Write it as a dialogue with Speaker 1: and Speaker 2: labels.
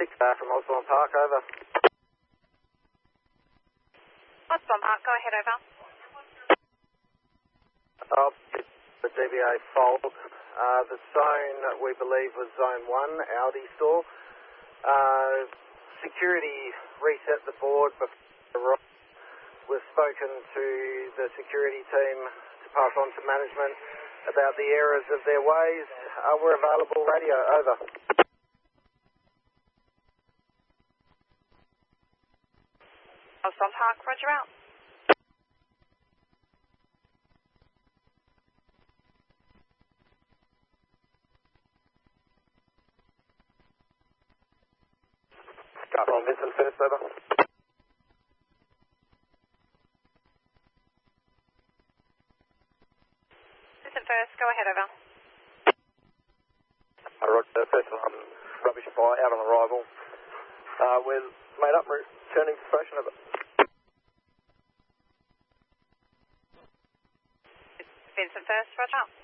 Speaker 1: from Osborne Park, over.
Speaker 2: Osborne Park, go ahead, over.
Speaker 1: The DBA fault. The zone we believe was zone 1, Audi store. Security reset the board before we've spoken to the security team to pass on to management about the errors of their ways. We're available, radio, over.
Speaker 2: Osborne Park, roger out.
Speaker 1: Start on Vincent first, over.
Speaker 2: Vincent first, go ahead, over.
Speaker 1: Roger, first one, rubbish fire out on arrival. We're made up, returning to station, over.
Speaker 2: Vincent first, roger out.